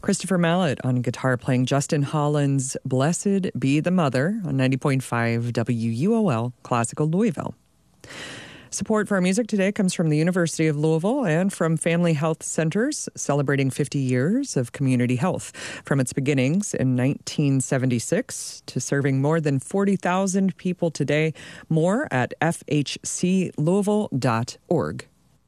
Christopher Mallet on guitar playing Justin Holland's Blessed Be the Mother on 90.5 WUOL Classical Louisville. Support for our music today comes from the University of Louisville and from Family Health Centers, celebrating 50 years of community health. From its beginnings in 1976 to serving more than 40,000 people today. More at fhclouisville.org.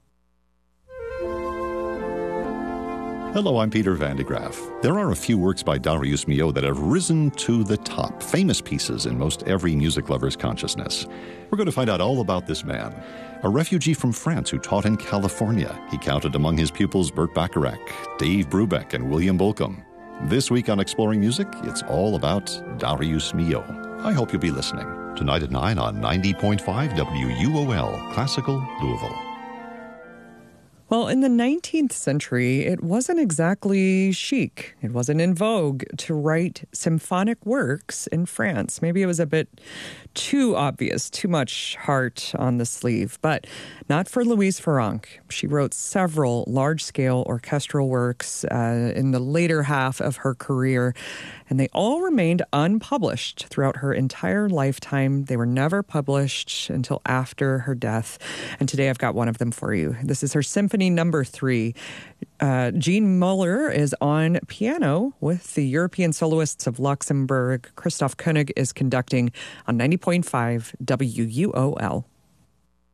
Hello, I'm Peter Van de Graaf. There are a few works by Darius Milhaud that have risen to the top, famous pieces in most every music lover's consciousness. We're going to find out all about this man, a refugee from France who taught in California. He counted among his pupils Burt Bacharach, Dave Brubeck, and William Bolcom. This week on Exploring Music, it's all about Darius Milhaud. I hope you'll be listening. Tonight at 9 on 90.5 WUOL, Classical Louisville. Well, in the 19th century, it wasn't exactly chic. It wasn't in vogue to write symphonic works in France. Maybe it was a bit too obvious, too much heart on the sleeve, but not for Louise Farrenc. She wrote several large-scale orchestral works in the later half of her career, and they all remained unpublished throughout her entire lifetime. They were never published until after her death, and today I've got one of them for you. This is her Symphony Number 3. Jean Muller is on piano with the European Soloists of Luxembourg. Christoph Koenig is conducting on 90.5 WUOL.